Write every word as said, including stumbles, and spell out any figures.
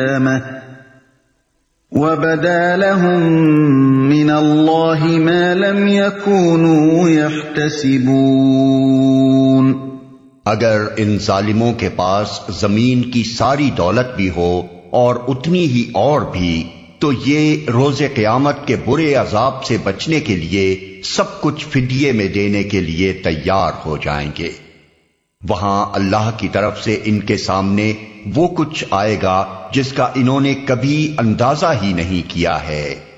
وَبَدَا لَهُم مِّنَ اللَّهِ مَا لَمْ يَكُونُوا يَحْتَسِبُونَ। अगर इन जालिमों के पास जमीन की सारी दौलत भी हो और उतनी ही और भी, तो ये रोजे क़यामत के बुरे अजाब से बचने के लिए सब कुछ फिदिये में देने के लिए तैयार हो जाएंगे। वहां अल्लाह की तरफ से इनके सामने वो कुछ आएगा जिसका इन्होंने कभी अंदाजा ही नहीं किया है।